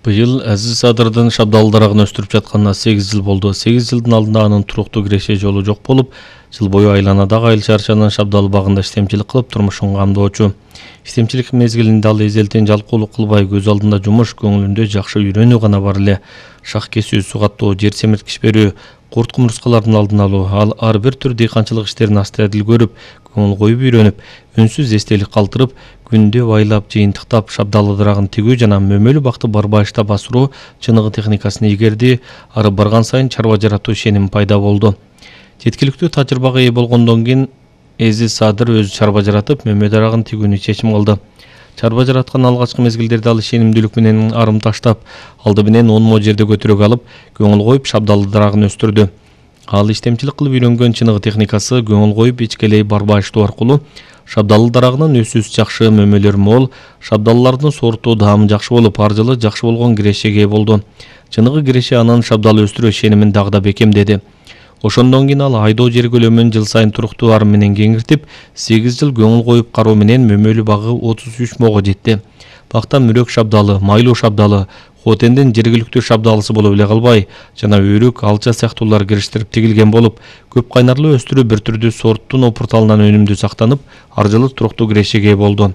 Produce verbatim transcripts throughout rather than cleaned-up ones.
Быйыл Азиз Садырдын шабдал дарагын өстүрүп жатканына сегиз жыл болду. сегиз жылдын алдында анын туруктуу киреше жолу жок болуп, жыл бою айланадагы айыл чарчанын шабдал багында иштемчилик кылып турмушун камдоочу. Иштемчилик мезгилинде ал эзелтен жалкоолук кылбай, көз алдында жумуш, көңүлүндө жакшы үйрөнүү гана бар эле. Шах кесүү, суу каттоо, жер семирткич берүү, курт кумурскалардын алдын алуу, ал ар бир түр дыйканчылык иштерин аста адил көрүп, көңүл коюп үйрөнүп, үнсүз эстелик калтырып, күндө байлап, жыйынтыктап, шабдалы дарагын тигүү жана мөмөлүү бакты барбайышта басыруу чыныгы техникасын ийгерди. Ары барган сайын чарба жаратуу ишеними пайда болду. Жеткиликтүү тажрыйбага ээ болгондон кийин Азиз Садыр өзү чарба жаратып, мөмө дарагын тигүүнү чечим кылды. Чарба жараткан алгачкы мезгилдерде ал ишенимдүүлүк менен арым таштап, алды менен он мо жерде көтөрөк алып, көңүл коюп шабдалы дарагын өстүрдү. Ал иштемчилик кылып үйрөнгөн чыныгы техникасы көңүл коюп ичкелей барбайыштоо аркылуу шабдалы дарагынын өсүүсү жакшы, мөмөлөр мол, шабдаллардын сорту даамы жакшы болуп, ар жылы жакшы болгон кирешеге ээ болду. Чыныгы киреше анын шабдалы өстүрүү ишенимин дагы да бекемдеди. Ошондон кийин ал айдоо жер көлөмүн жыл сайын туруктуу ары менен кеңиртип, сегиз жыл көңүл коюп кароо менен мөмөлүү багы отуз үч мого жетти. Бакта мүрөк шабдалы, майлуу шабдалы, хотендин жергиликтүү шабдалысы болуп эле калбай, жана өрүк, алча сыяктуулар кириштирип тигилген болуп, көп кайнарлуу өстүрүү бир түрдүү сорттун опурталынан өнүмдүү сактанып, ар жылы туруктуу кирешеге ээ болду.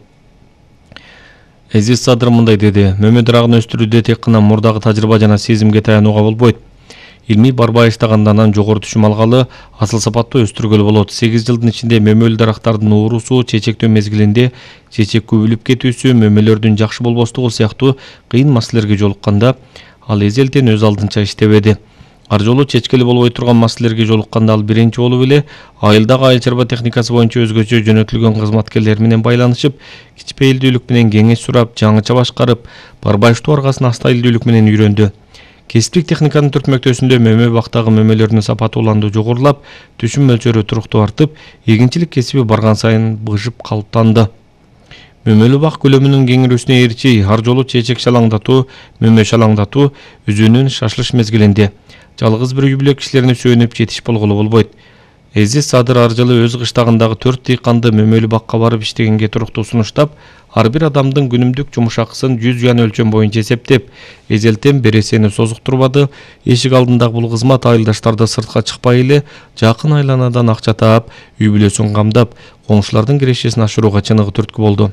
Азиз Садыр мындай деди: мөмө дарагын өстүрүүдө тек гана мурдагы тажрыйба жана сезимге таянууга болбойт. Илмий барбайыштаганда анан жогору түшүм алгалы, асыл сапаттуу өстүргөлү болот. сегиз жылдын ичинде мөмөлүү дарактардын уурусу, чечектөө мезгилинде чечек көбүлүп кетүүсү, мөмөлөрдүн жакшы болбостугу сыяктуу кыйын маселелерге жолукканда, ал эзелтен өз алдынча иштебеди. Ар жолу чечкели болбой турган маселелерге жолукканда ал биринчи болуп эле айылдагы айыл чарба техникасы боюнча өзгөчө жөнөтүлгөн кызматкерлер менен байланышып, кичпейилдүүлүк менен кеңеш сурап, жаңыча башкарып, барбайыштоо аргасын астайылдүүлүк менен үйрөндү. Кесиптик техниканын түртмөктөсүндө мөмө бактагы мөмөлөрдүн сапаты уланду жогорулап, түшүм мөлчөрү туруктуу артып, эгинчилик кесиби барган сайын быжып калыптанды. Мөмөлүү бак көлөмүнүн кеңирүүсүнө ээрчи ар жолу чечек шалаңдатуу, мөмө шалаңдатуу өзүнүн шашылыш мезгилинде жалгыз бир үй бүлө кишилерине сүйөнүп жетиш болголу болбойт. Азиз Садыр ар жылы өз кыштагындагы төрт дыйканды мөмөлүү бакка барып иштегенге туруктуу сунуштап, ар бир адамдын күнүмдүк жумуш акысын жүз юан өлчөм боюнча эсептеп, эзелтен бересени созуктурбады. Эшик алдындагы бул кызмат айылдаштарды сыртка чыкпай эле жакын айланадан акча таап, үй бүлөсүн камдап, коңшулардын кирешесин ашырууга чыныгы түрткү болду.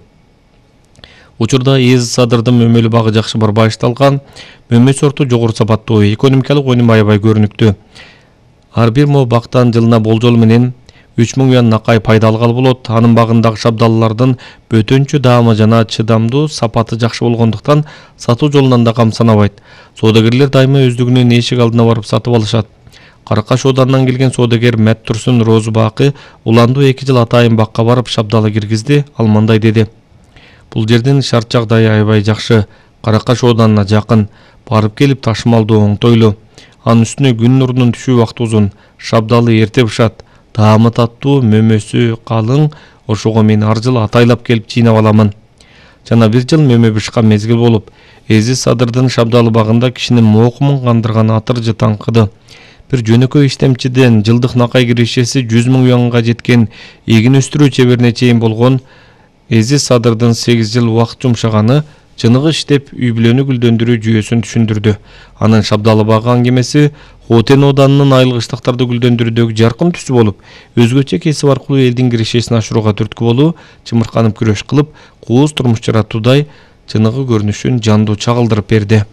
Учурда Азиз Садырдын мөмөлүү багы жакшы барбайышталган, мөмө сорту жогору сапаттуу, экономикалык өнүм аябай көрүнүктүү. Ар бир мо бактан жылына болжол менен үч миң юан накай пайда алгалы болот. Анын багындагы шабдаллардын бөтөнчү даамы жана чыдамдуу сапаты жакшы болгондуктан сатуу жолунан да камсанабайт. Соодагерлер дайыма өздүгүнүн эшик алдына барып сатып алышат. Каракаш Оданынан келген соодагер Мәт Турсун Розубакы уландуу эки жыл атайын бакка барып шабдалы киргизди. Ал мындай деди: бул жердин шарт жагдайы аябай жакшы, Каракаш Оданына жакын, барып келип ташымалдоо оңтойлуу. Анын үстүнө күн нурунун түшүү убакыты узун, шабдалы эрте бышат, даамы таттуу, мөмөсү калың, ошого мен ар жылы атайлап келип жыйнап аламын. Жана бир жыл мөмө бышкан мезгил болуп, Азиз Садырдын шабдалы багында кишинин мокумун кандырган атыр жытаңкыды. Бир жөнөкөй иштемчиден жылдык накай кирешеси жүз миң юанга жеткен эгин өстүрүү чеберине чейин болгон Азиз Садырдын сегиз жыл убакыт жумшаганы чыныгы иштеп үй бүлөнү гүлдөндүрүү жүйөсүн түшүндүрдү. Анын шабдалы багы аңгемеси Хотен Оданынын айылгычтыктарды гүлдөндүрүүдөгү жаркын түсү болуп, өзгөчө кесип аркылуу элдин кирешесин ашырууга түрткү болуу, чымырканып күрөш кылып, кууз турмуш жаратуудай чыныгы көрүнүшүн жандуу чагылдырып берди.